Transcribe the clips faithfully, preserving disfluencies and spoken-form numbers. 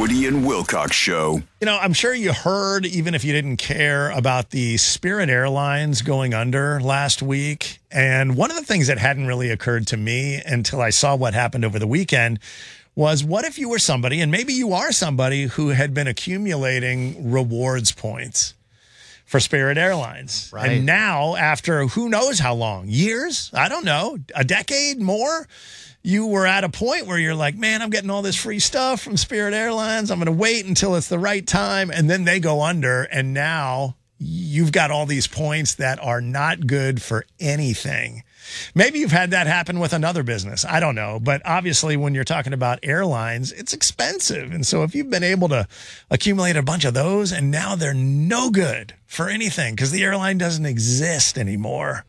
Woody and Wilcox Show. You know, I'm sure you heard, even if you didn't care, about the Spirit Airlines going under last week. And one of the things that hadn't really occurred to me until I saw what happened over the weekend was, what if you were somebody, and maybe you are somebody, who had been accumulating rewards points for Spirit Airlines. Right. And now, after who knows how long, years, I don't know, a decade more, you were at a point where you're like, man, I'm getting all this free stuff from Spirit Airlines. I'm going to wait until it's the right time. And then they go under. And now you've got all these points that are not good for anything. Maybe you've had that happen with another business. I don't know. But obviously, when you're talking about airlines, it's expensive. And so if you've been able to accumulate a bunch of those and now they're no good for anything because the airline doesn't exist anymore.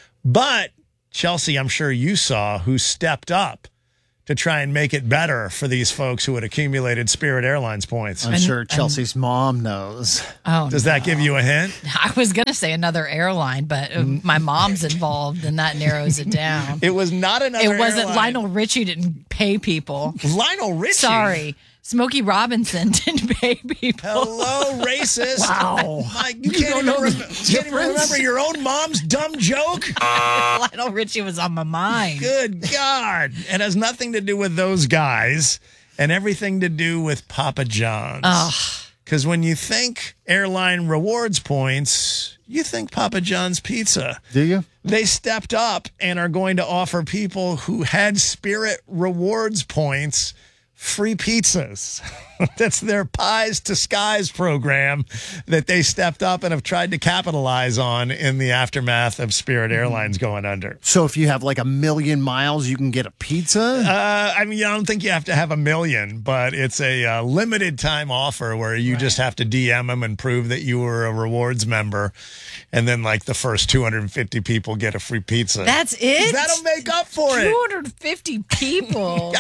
But Chelsea, I'm sure you saw, who stepped up to try and make it better for these folks who had accumulated Spirit Airlines points. I'm And- sure Chelsea's mom knows. Oh, Does that give you a hint? I was going to say another airline, but uh, my mom's involved, and that narrows it down. It was not another It wasn't airline. Lionel Richie didn't pay people. Lionel Richie? Sorry. Smokey Robinson didn't pay people. Hello, racist. Wow. Like, you, You can't, don't even, know rem- the can't even difference? remember your own mom's dumb joke? Lionel Richie was on my mind. Good God. It has nothing to do with those guys and everything to do with Papa John's. Ugh. Because when you think airline rewards points, you think Papa John's Pizza. Do you? They stepped up and are going to offer people who had Spirit rewards points free pizzas. That's their Pies to Skies program that they stepped up and have tried to capitalize on in the aftermath of Spirit Airlines going under. So if you have like a million miles, you can get a pizza? Uh, I mean, I don't think you have to have a million, but it's a uh, limited time offer where you right. just have to D M them and prove that you were a rewards member. And then like the first two hundred fifty people get a free pizza. That's it? That'll make up for it. two hundred fifty people.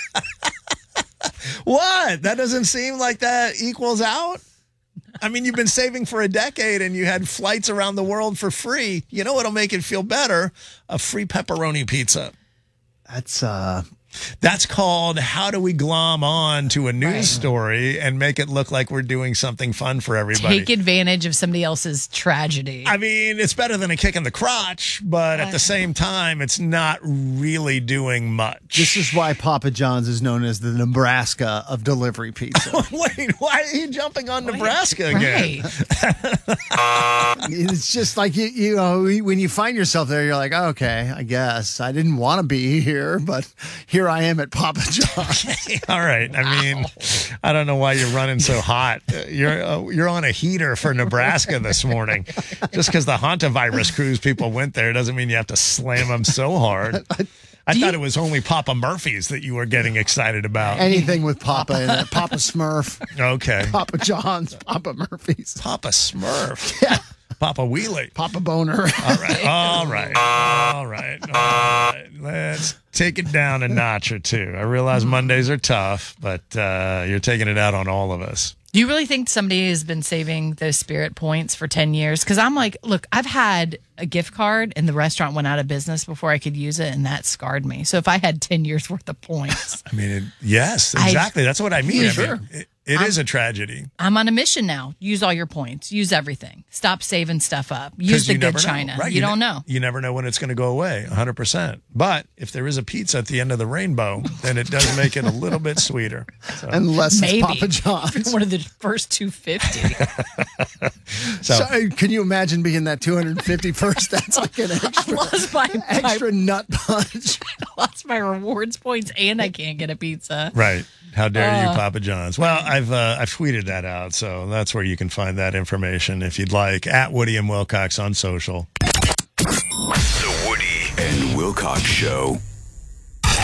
What? That doesn't seem like that equals out? I mean, you've been saving for a decade and you had flights around the world for free. You know what'll make it feel better? A free pepperoni pizza. That's, uh... That's called How Do We Glom On to a News right. Story and Make It Look Like We're Doing Something Fun for Everybody. Take advantage of somebody else's tragedy. I mean, it's better than a kick in the crotch, but at the same time, it's not really doing much. This is why Papa John's is known as the Nebraska of delivery pizza. Wait, why are you jumping on Wait, Nebraska again? Right. It's just like, you, you know, when you find yourself there, you're like, oh, okay, I guess. I didn't want to be here, but here I am at Papa John's. All right. I mean, I don't know why you're running so hot. You're uh, you're on a heater for Nebraska this morning. Just because the hantavirus cruise people went there doesn't mean you have to slam them so hard. I Do thought you- it was only Papa Murphy's that you were getting excited about. Anything with Papa in it. Papa Smurf. Okay. Papa John's. Papa Murphy's. Papa Smurf. Yeah. Papa Wheelie. Papa Boner. All right. All right. All right. All right. Let's take it down a notch or two. I realize Mondays are tough, but uh, you're taking it out on all of us. Do you really think somebody has been saving those Spirit points for ten years? Because I'm like, look, I've had a gift card and the restaurant went out of business before I could use it, and that scarred me. So if I had ten years worth of points. I mean, it, yes, exactly. I, That's what I mean. Yeah, I sure. mean, it, it is a tragedy. I'm on a mission now. Use all your points. Use everything. Stop saving stuff up. Use the you good never know. china. Right. You, don't ne- know. You never know when it's going to go away, one hundred percent. But if there is a pizza at the end of the rainbow, then it does make it a little bit sweeter. So. Unless Maybe. it's Papa John's. One of the first two fifty. So, So, can you imagine being that two hundred fifty-first? That's like an I extra, lost my, extra my nut punch. I lost my rewards points and I can't get a pizza. right. How dare Uh, you, Papa John's? Well, I've uh, I've tweeted that out, so that's where you can find that information if you'd like. At Woody and Wilcox on social. The Woody and Wilcox Show.